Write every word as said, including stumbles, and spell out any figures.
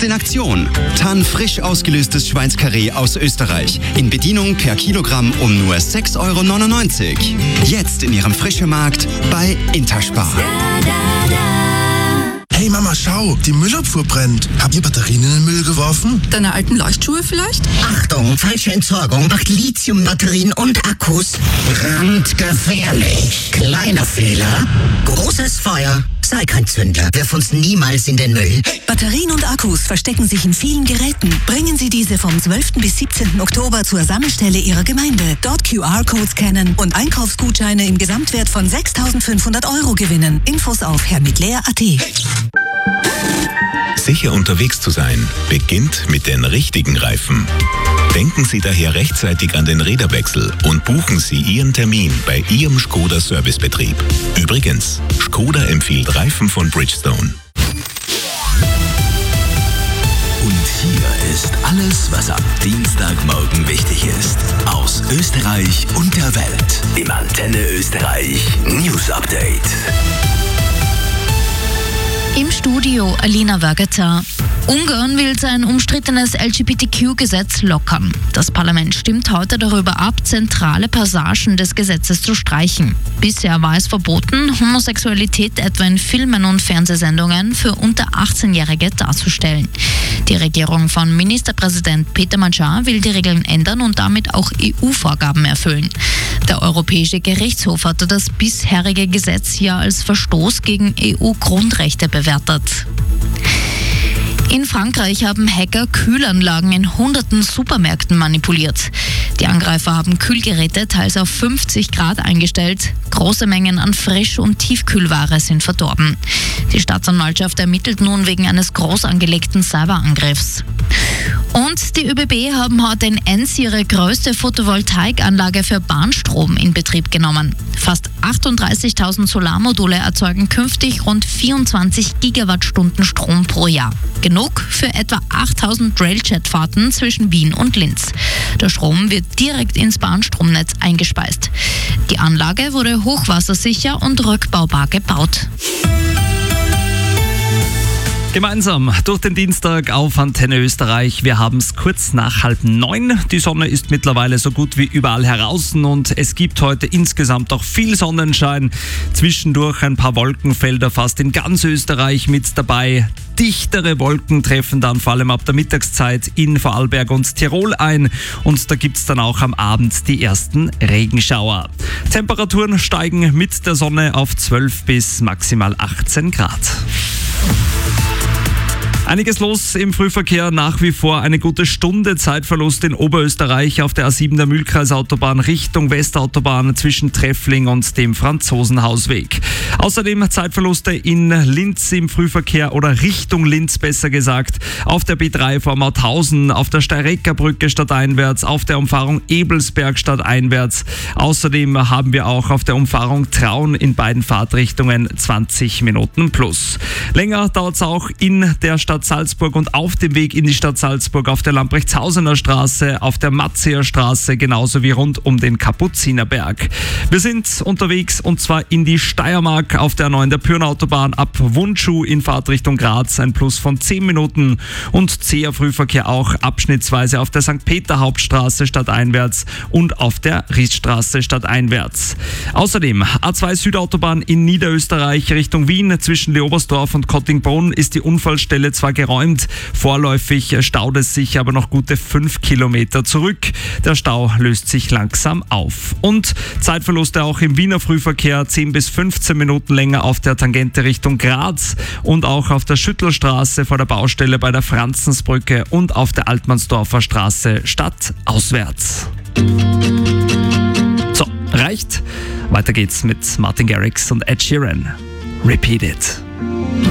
Jetzt in Aktion. Tann frisch ausgelöstes Schweinskarree aus Österreich. In Bedienung per Kilogramm um nur sechs Euro neunundneunzig. Jetzt in Ihrem Frischemarkt bei Interspar. Hey Mama, schau, die Müllabfuhr brennt. Habt ihr Batterien in den Müll geworfen? Deine alten Leuchtschuhe vielleicht? Achtung, falsche Entsorgung macht Lithiumbatterien und Akkus brandgefährlich. Kleiner Fehler, großes Feuer. Sei kein Zündler, wirf uns niemals in den Müll. Batterien und Akkus verstecken sich in vielen Geräten. Bringen Sie diese vom zwölften bis siebzehnten Oktober zur Sammelstelle Ihrer Gemeinde. Dort Q R-Codes scannen und Einkaufsgutscheine im Gesamtwert von sechstausendfünfhundert Euro gewinnen. Infos auf herrmitleer punkt at. Sicher unterwegs zu sein, beginnt mit den richtigen Reifen. Denken Sie daher rechtzeitig an den Räderwechsel und buchen Sie Ihren Termin bei Ihrem Skoda Servicebetrieb. Übrigens, Skoda empfiehlt Reifen von Bridgestone. Und hier ist alles, was am Dienstagmorgen wichtig ist. Aus Österreich und der Welt. Im Antenne Österreich News Update. Im Studio Alina Wörgeter. Ungarn will sein umstrittenes L G B T Q-Gesetz lockern. Das Parlament stimmt heute darüber ab, zentrale Passagen des Gesetzes zu streichen. Bisher war es verboten, Homosexualität etwa in Filmen und Fernsehsendungen für unter achtzehnjährige darzustellen. Die Regierung von Ministerpräsident Peter Magyar will die Regeln ändern und damit auch E U-Vorgaben erfüllen. Der Europäische Gerichtshof hatte das bisherige Gesetz ja als Verstoß gegen E U-Grundrechte bewertet. In Frankreich haben Hacker Kühlanlagen in hunderten Supermärkten manipuliert. Die Angreifer haben Kühlgeräte teils auf fünfzig Grad eingestellt. Große Mengen an Frisch- und Tiefkühlware sind verdorben. Die Staatsanwaltschaft ermittelt nun wegen eines groß angelegten Cyberangriffs. Und die ÖBB haben heute in Enns ihre größte Photovoltaikanlage für Bahnstrom in Betrieb genommen. Fast achtunddreißigtausend Solarmodule erzeugen künftig rund vierundzwanzig Gigawattstunden Strom pro Jahr. Genug für etwa achttausend Railjet-Fahrten zwischen Wien und Linz. Der Strom wird direkt ins Bahnstromnetz eingespeist. Die Anlage wurde hochwassersicher und rückbaubar gebaut. Gemeinsam durch den Dienstag auf Antenne Österreich. Wir haben es kurz nach halb neun. Die Sonne ist mittlerweile so gut wie überall heraus und es gibt heute insgesamt auch viel Sonnenschein. Zwischendurch ein paar Wolkenfelder fast in ganz Österreich mit dabei. Dichtere Wolken treffen dann vor allem ab der Mittagszeit in Vorarlberg und Tirol ein und da gibt es dann auch am Abend die ersten Regenschauer. Temperaturen steigen mit der Sonne auf zwölf bis maximal achtzehn Grad. Einiges los im Frühverkehr, nach wie vor eine gute Stunde Zeitverlust in Oberösterreich auf der A sieben der Mühlkreisautobahn Richtung Westautobahn zwischen Treffling und dem Franzosenhausweg. Außerdem Zeitverluste in Linz im Frühverkehr oder Richtung Linz besser gesagt, auf der B drei vor Mauthausen, auf der Steireckerbrücke stadteinwärts, auf der Umfahrung Ebelsberg stadteinwärts. Außerdem haben wir auch auf der Umfahrung Traun in beiden Fahrtrichtungen zwanzig Minuten plus. Länger dauert es auch in der Stadt Salzburg und auf dem Weg in die Stadt Salzburg auf der Lamprechtshausener Straße, auf der Matzeer Straße, genauso wie rund um den Kapuzinerberg. Wir sind unterwegs und zwar in die Steiermark auf der neuen der Pyrnautobahn ab Wundschuh in Fahrtrichtung Graz, ein Plus von zehn Minuten und zäher Frühverkehr auch abschnittsweise auf der Sankt Peter Hauptstraße stadteinwärts und auf der Riedstraße stadteinwärts. Außerdem A zwei Südautobahn in Niederösterreich Richtung Wien zwischen Leobersdorf und Kottingbrunn ist die Unfallstelle zwar geräumt, vorläufig staut es sich aber noch gute fünf Kilometer zurück. Der Stau löst sich langsam auf. Und Zeitverluste auch im Wiener Frühverkehr, zehn bis fünfzehn Minuten länger auf der Tangente Richtung Graz und auch auf der Schüttelstraße vor der Baustelle bei der Franzensbrücke und auf der Altmannsdorfer Straße stadtauswärts. So, reicht. Weiter geht's mit Martin Garrix und Ed Sheeran. Repeat It.